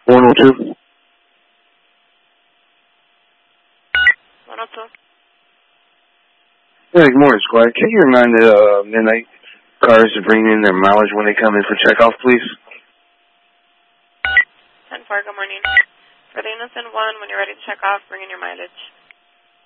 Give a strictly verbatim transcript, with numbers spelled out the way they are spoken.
one oh two. one oh two. Yeah, good morning, Squad. Can you remind the uh, midnight cars to bring in their mileage when they come in for checkoff, please? ten four, good morning. For the Innocent one, when you're ready to check off, bring in your mileage.